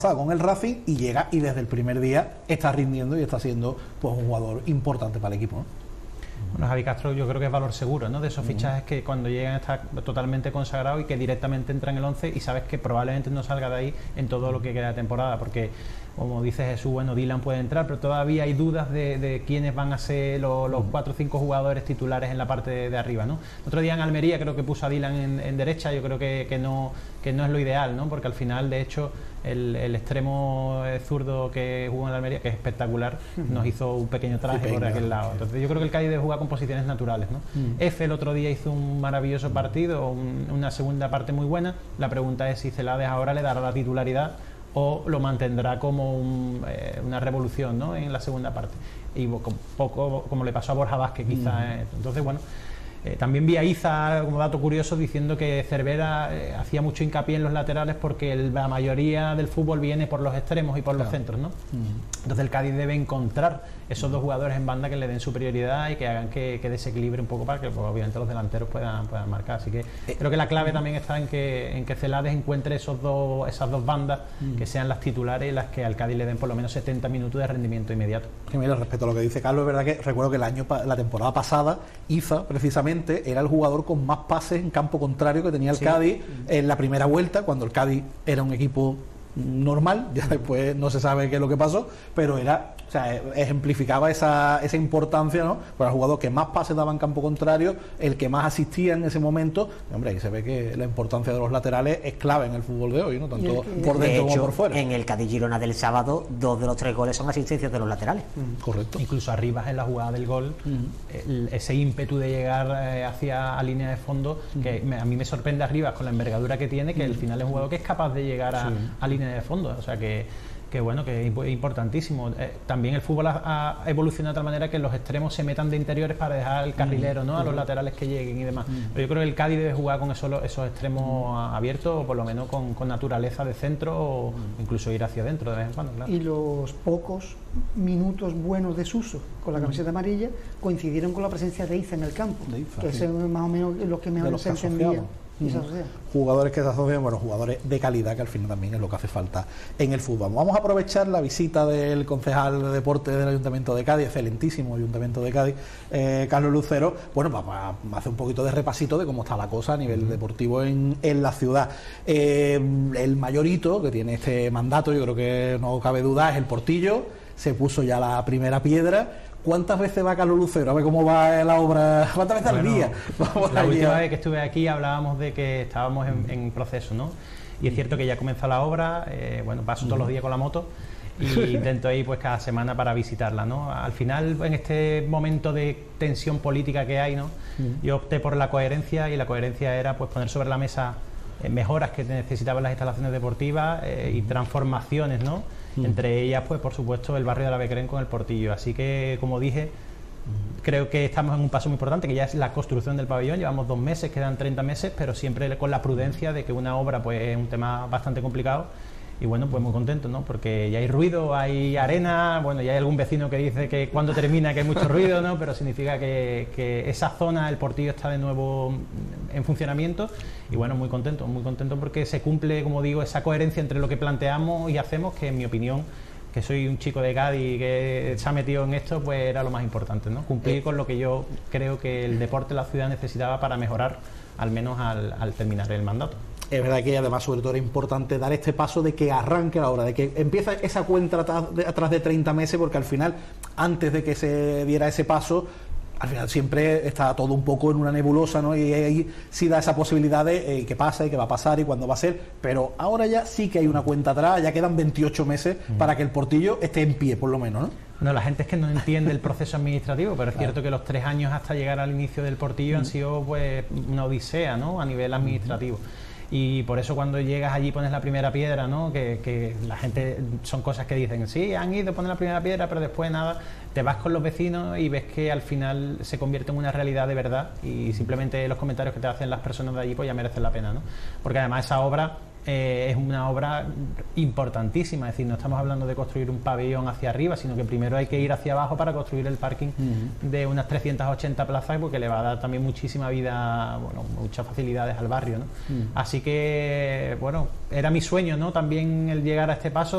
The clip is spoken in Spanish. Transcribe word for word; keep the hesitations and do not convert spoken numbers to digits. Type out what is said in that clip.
con el Racing y llega y desde el primer día está rindiendo y está siendo pues un jugador importante para el equipo, ¿no? Bueno, Javi Castro yo creo que es valor seguro, ¿no? De esos fichajes que cuando llegan está totalmente consagrado y que directamente entra en el once y sabes que probablemente no salga de ahí en todo lo que queda de temporada, porque como dice Jesús, bueno, Dylan puede entrar, pero todavía hay dudas de, de quiénes van a ser los, los cuatro o cinco jugadores titulares en la parte de, de arriba, ¿no? El otro día en Almería creo que puso a Dylan en, en derecha, yo creo que, que, no, que no es lo ideal, ¿no? Porque al final, de hecho, el, el extremo zurdo que jugó en Almería, que es espectacular, nos hizo un pequeño traje sí, por aquel lado. Entonces yo creo que el Cádiz debe jugar con posiciones naturales, ¿no? Mm. F el otro día hizo un maravilloso partido, un, una segunda parte muy buena. La pregunta es si Celades ahora le dará la titularidad o lo mantendrá como un, eh, una revolución, ¿no? En la segunda parte, y un poco como le pasó a Borja Vázquez quizás. Mm. Eh. Entonces, bueno, eh, también vi a Iza como dato curioso diciendo que Cervera eh, hacía mucho hincapié en los laterales porque el, la mayoría del fútbol viene por los extremos y por claro. los centros, ¿no? Mm. Entonces el Cádiz debe encontrar esos dos jugadores en banda que le den superioridad y que hagan que, que desequilibre un poco para que pues, obviamente los delanteros puedan, puedan marcar. Así que eh, creo que la clave también está en que, en que Celades encuentre esos dos, esas dos bandas mm. que sean las titulares y las que al Cádiz le den por lo menos setenta minutos de rendimiento inmediato. Que mira, respecto a lo que dice Carlos, es verdad que recuerdo que el año la temporada pasada Iza precisamente era el jugador con más pases en campo contrario que tenía el sí. Cádiz en la primera vuelta, cuando el Cádiz era un equipo normal, ya después no se sabe qué es lo que pasó, pero era, o sea, ejemplificaba esa, esa importancia, ¿no? Para el jugador que más pases daba en campo contrario, el que más asistía en ese momento. Y, hombre, ahí se ve que la importancia de los laterales es clave en el fútbol de hoy, ¿no? Tanto el, por dentro de hecho, como por fuera. En el Cádiz-Girona del sábado, dos de los tres goles son asistencias de los laterales. Mm, correcto. Incluso Arribas en la jugada del gol, mm. el, ese ímpetu de llegar eh, hacia a línea de fondo, mm. que me, a mí me sorprende Arribas con la envergadura que tiene, que mm. al final es un jugador que es capaz de llegar a, sí. a línea de fondo, o sea que que bueno, que es importantísimo. Eh, también el fútbol ha, ha evolucionado de tal manera que los extremos se metan de interiores para dejar el carrilero, ¿no? A los laterales que lleguen y demás. Pero yo creo que el Cádiz debe jugar con esos, esos extremos abiertos, o por lo menos con, con naturaleza de centro, o incluso ir hacia adentro de vez en cuando, claro. Y los pocos minutos buenos de Suso con la camiseta amarilla coincidieron con la presencia de Iza en el campo, de Iza, que sí. es más o menos lo que mejor se entendía. Jugadores que se asocian, bueno, jugadores de calidad, que al final también es lo que hace falta en el fútbol. Vamos a aprovechar la visita del concejal de deporte del Ayuntamiento de Cádiz, excelentísimo Ayuntamiento de Cádiz, eh, Carlos Lucero. Bueno, vamos a hacer un poquito de repasito de cómo está la cosa a nivel deportivo en, en la ciudad. Eh, el mayor hito que tiene este mandato, yo creo que no cabe duda, es el Portillo. Se puso ya la primera piedra. ¿Cuántas veces va Carlos Lucero? A ver cómo va la obra. ¿Cuántas veces bueno, al día? Vamos la última vez que estuve aquí hablábamos de que estábamos en, en proceso, ¿no? Y es cierto que ya comenzó la obra, eh, bueno, paso todos los días con la moto y intento ir pues cada semana para visitarla, ¿no? Al final, en este momento de tensión política que hay, ¿no? Yo opté por la coherencia, y la coherencia era pues poner sobre la mesa eh, mejoras que necesitaban las instalaciones deportivas eh, y transformaciones, ¿no? Mm. Entre ellas, pues por supuesto, el barrio de la Becrén con el Portillo. Así que, como dije, mm. creo que estamos en un paso muy importante, que ya es la construcción del pabellón. Llevamos dos meses, quedan treinta meses, pero siempre con la prudencia de que una obra pues es un tema bastante complicado. Y bueno, pues muy contento, ¿no? Porque ya hay ruido, hay arena, bueno, ya hay algún vecino que dice que cuando termina que hay mucho ruido, ¿no? Pero significa que, que esa zona, el Portillo, está de nuevo en funcionamiento. Y bueno, muy contento, muy contento porque se cumple, como digo, esa coherencia entre lo que planteamos y hacemos, que en mi opinión, que soy un chico de Cádiz que se ha metido en esto, pues era lo más importante, ¿no? Cumplir con lo que yo creo que el deporte de la ciudad necesitaba para mejorar, al menos al, al terminar el mandato. Es verdad que además, sobre todo, era importante dar este paso de que arranque la obra, de que empieza esa cuenta atrás de, atrás de treinta meses, porque al final, antes de que se diera ese paso, al final siempre está todo un poco en una nebulosa, ¿no? Y ahí sí da esa posibilidad de eh, qué pasa y qué va a pasar y cuándo va a ser, pero ahora ya sí que hay una cuenta atrás, ya quedan veintiocho meses mm. para que el Portillo esté en pie, por lo menos, ¿no? No, la gente es que no entiende el proceso administrativo, pero es claro. cierto que los tres años hasta llegar al inicio del Portillo mm. han sido pues una odisea, ¿no? A nivel administrativo. Mm. Y por eso cuando llegas allí pones la primera piedra, ¿no? Que, que la gente, son cosas que dicen, sí, han ido a poner la primera piedra, pero después nada, te vas con los vecinos y ves que al final se convierte en una realidad de verdad, y simplemente los comentarios que te hacen las personas de allí pues ya merecen la pena, ¿no? Porque además esa obra eh, es una obra importantísima, es decir, no estamos hablando de construir un pabellón hacia arriba, sino que primero hay que ir hacia abajo para construir el parking uh-huh. de unas trescientas ochenta plazas, porque le va a dar también muchísima vida, bueno, muchas facilidades al barrio, ¿no? Uh-huh. Así que, bueno, era mi sueño, ¿no? También el llegar a este paso.